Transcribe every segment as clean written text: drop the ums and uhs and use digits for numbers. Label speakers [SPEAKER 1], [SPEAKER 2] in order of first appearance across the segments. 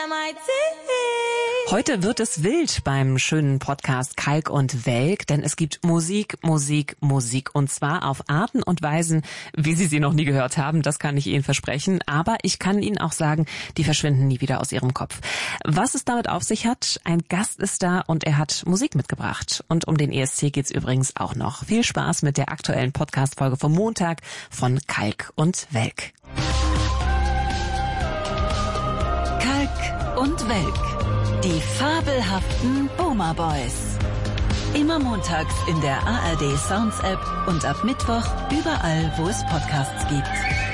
[SPEAKER 1] Heute wird es wild beim schönen Podcast Kalk und Welk, denn es gibt Musik, Musik, Musik. Und zwar auf Arten und Weisen, wie Sie sie noch nie gehört haben, das kann ich Ihnen versprechen. Aber ich kann Ihnen auch sagen, die verschwinden nie wieder aus Ihrem Kopf. Was es damit auf sich hat, ein Gast ist da und er hat Musik mitgebracht. Und um den ESC geht's übrigens auch noch. Viel Spaß mit der aktuellen Podcast-Folge vom Montag von Kalk und Welk.
[SPEAKER 2] Kalk und Welk. Die fabelhaften Boomer Boys. Immer montags in der ARD Sounds App und ab Mittwoch überall, wo es Podcasts gibt.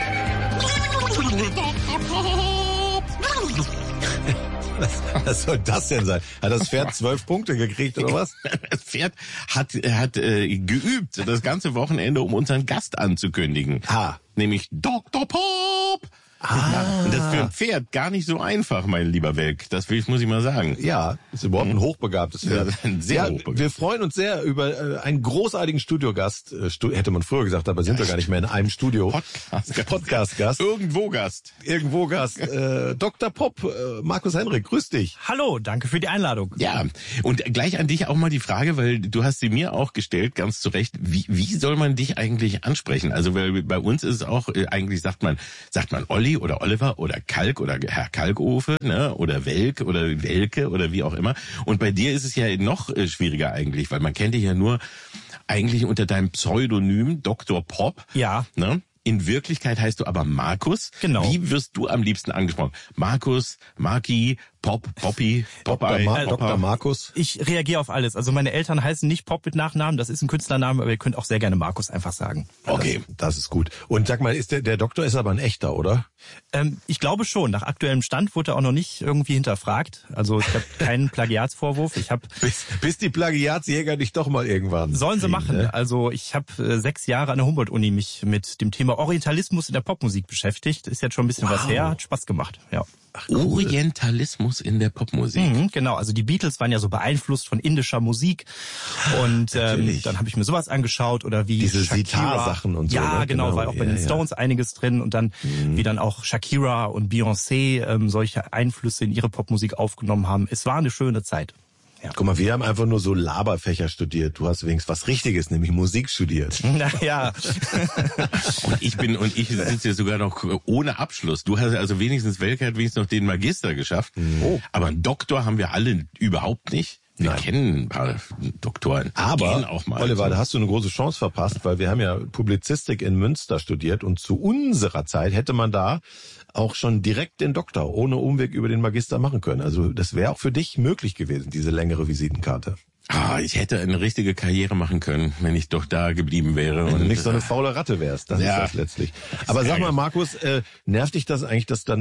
[SPEAKER 3] Was soll das denn sein? Hat das Pferd 12 Punkte gekriegt oder was?
[SPEAKER 4] Das Pferd hat geübt das ganze Wochenende, um unseren Gast anzukündigen. Nämlich Dr. Pop. Ja, und das ist für ein Pferd gar nicht so einfach, mein lieber Welk. Das muss ich mal sagen.
[SPEAKER 3] Ja, ist überhaupt ein hochbegabtes Pferd.
[SPEAKER 4] Ja, ein sehr hochbegabtes.
[SPEAKER 3] Wir freuen uns sehr über einen großartigen Studiogast. Hätte man früher gesagt, aber sind wir gar nicht mehr in einem Studio. Podcast-Gast.
[SPEAKER 4] Irgendwo Gast.
[SPEAKER 3] Dr. Pop, Markus Henrik, grüß dich.
[SPEAKER 5] Hallo, danke für die Einladung.
[SPEAKER 4] Ja, und gleich an dich auch mal die Frage, weil du hast sie mir auch gestellt, ganz zu Recht. Wie soll man dich eigentlich ansprechen? Also, weil bei uns ist es auch, eigentlich sagt man Olli oder Oliver oder Kalk oder Herr Kalkofe, ne, oder Welk oder Welke oder wie auch immer. Und bei dir ist es ja noch schwieriger eigentlich, weil man kennt dich ja nur eigentlich unter deinem Pseudonym Dr. Pop.
[SPEAKER 5] Ja.
[SPEAKER 4] Ne? In Wirklichkeit heißt du aber Markus.
[SPEAKER 5] Genau.
[SPEAKER 4] Wie wirst du am liebsten angesprochen? Markus, Marki, Pop, Poppy, Popeye,
[SPEAKER 3] Dr. Markus.
[SPEAKER 5] Ich reagiere auf alles. Also meine Eltern heißen nicht Pop mit Nachnamen, das ist ein Künstlername, aber ihr könnt auch sehr gerne Markus einfach sagen.
[SPEAKER 3] Okay. Das ist gut. Und sag mal, der Doktor ist aber ein echter, oder?
[SPEAKER 5] Ich glaube schon. Nach aktuellem Stand wurde er auch noch nicht irgendwie hinterfragt. Also ich habe keinen Plagiatsvorwurf.
[SPEAKER 3] Bis die Plagiatsjäger dich doch mal irgendwann
[SPEAKER 5] sollen sie machen.
[SPEAKER 3] Ne?
[SPEAKER 5] Also ich habe 6 Jahre an der Humboldt-Uni mich mit dem Thema Orientalismus in der Popmusik beschäftigt. Ist jetzt schon ein bisschen was her, hat Spaß gemacht. Ja.
[SPEAKER 4] Ach, cool. Orientalismus in der Popmusik.
[SPEAKER 5] Genau, also die Beatles waren ja so beeinflusst von indischer Musik und dann habe ich mir sowas angeschaut oder wie
[SPEAKER 3] diese
[SPEAKER 5] Shakira.
[SPEAKER 3] Sitar-Sachen und so.
[SPEAKER 5] Ja,
[SPEAKER 3] ne?
[SPEAKER 5] genau, war auch bei den Stones einiges drin und dann wie dann auch Shakira und Beyoncé solche Einflüsse in ihre Popmusik aufgenommen haben. Es war eine schöne Zeit. Ja.
[SPEAKER 3] Guck mal, wir haben einfach nur so Laberfächer studiert. Du hast wenigstens was Richtiges, nämlich Musik studiert.
[SPEAKER 5] Naja.
[SPEAKER 4] Und ich sitze hier sogar noch ohne Abschluss. Du hast also wenigstens wenigstens noch den Magister geschafft.
[SPEAKER 3] Oh.
[SPEAKER 4] Aber einen Doktor haben wir alle überhaupt nicht. Wir kennen ein paar Doktoren.
[SPEAKER 3] Aber,
[SPEAKER 4] auch mal
[SPEAKER 3] Oliver, da hast du eine große Chance verpasst, weil wir haben ja Publizistik in Münster studiert und zu unserer Zeit hätte man da auch schon direkt den Doktor ohne Umweg über den Magister machen können. Also das wäre auch für dich möglich gewesen, diese längere Visitenkarte.
[SPEAKER 4] Ich hätte eine richtige Karriere machen können, wenn ich doch da geblieben wäre.
[SPEAKER 3] Wenn du nicht so eine faule Ratte wärst, das ist das letztlich. Aber sag mal, Markus, nervt dich das eigentlich, dass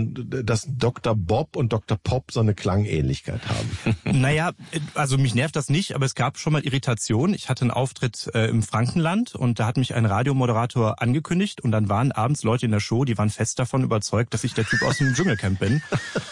[SPEAKER 3] Dr. Bob und Dr. Pop so eine Klangähnlichkeit haben?
[SPEAKER 5] Naja, also mich nervt das nicht, aber es gab schon mal Irritation. Ich hatte einen Auftritt im Frankenland und da hat mich ein Radiomoderator angekündigt und dann waren abends Leute in der Show, die waren fest davon überzeugt, dass ich der Typ aus dem Dschungelcamp bin.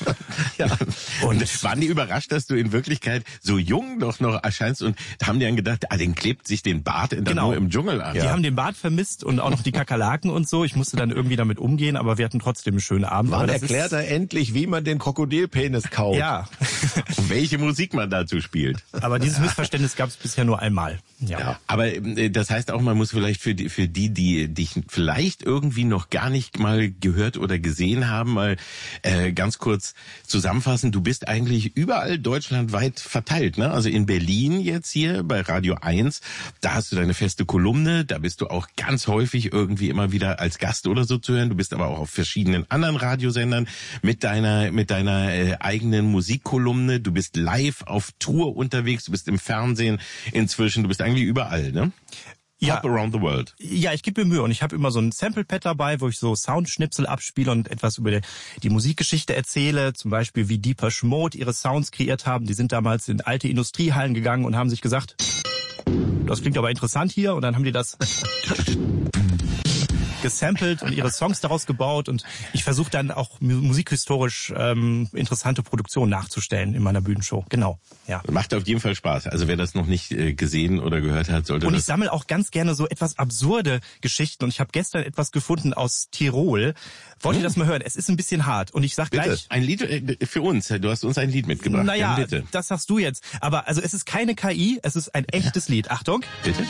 [SPEAKER 4] Ja. Und waren die überrascht, dass du in Wirklichkeit so jung noch erscheinst und haben die dann gedacht, den klebt sich den Bart nur im Dschungel an.
[SPEAKER 5] Die haben den Bart vermisst und auch noch die Kakerlaken und so. Ich musste dann irgendwie damit umgehen, aber wir hatten trotzdem einen schönen Abend.
[SPEAKER 3] Wann erklärt er endlich, wie man den Krokodilpenis kauft?
[SPEAKER 5] Ja.
[SPEAKER 4] Und welche Musik man dazu spielt.
[SPEAKER 5] Aber dieses Missverständnis gab es bisher nur einmal. Ja.
[SPEAKER 4] Aber das heißt auch, man muss vielleicht für die dich vielleicht irgendwie noch gar nicht mal gehört oder gesehen haben, mal ganz kurz zusammenfassen. Du bist eigentlich überall deutschlandweit verteilt, ne? Also in Berlin jetzt hier bei Radio 1, da hast du deine feste Kolumne, da bist du auch ganz häufig irgendwie immer wieder als Gast oder so zu hören. Du bist aber auch auf verschiedenen anderen Radiosendern mit deiner eigenen Musikkolumne. Du bist live auf Tour unterwegs, du bist im Fernsehen inzwischen, du bist eigentlich überall, ne?
[SPEAKER 5] Ja.
[SPEAKER 4] Pop around the world.
[SPEAKER 5] Ja, ich gebe mir Mühe und ich habe immer so ein Sample-Pad dabei, wo ich so Soundschnipsel abspiele und etwas über die Musikgeschichte erzähle, zum Beispiel wie Depeche Mode ihre Sounds kreiert haben. Die sind damals in alte Industriehallen gegangen und haben sich gesagt, das klingt aber interessant hier und dann haben die das gesampelt und ihre Songs daraus gebaut und ich versuche dann auch musikhistorisch interessante Produktionen nachzustellen in meiner Bühnenshow. Genau, ja.
[SPEAKER 4] Macht auf jeden Fall Spaß. Also wer das noch nicht gesehen oder gehört hat, sollte
[SPEAKER 5] und ich sammle auch ganz gerne so etwas absurde Geschichten und ich habe gestern etwas gefunden aus Tirol. Wollt ihr das mal hören? Es ist ein bisschen hart und ich sag
[SPEAKER 4] bitte.
[SPEAKER 5] Gleich...
[SPEAKER 4] Ein Lied für uns. Du hast uns ein Lied mitgebracht.
[SPEAKER 5] Naja,
[SPEAKER 4] bitte.
[SPEAKER 5] Das sagst du jetzt. Aber also es ist keine KI, es ist ein echtes Lied. Achtung.
[SPEAKER 4] Bitte.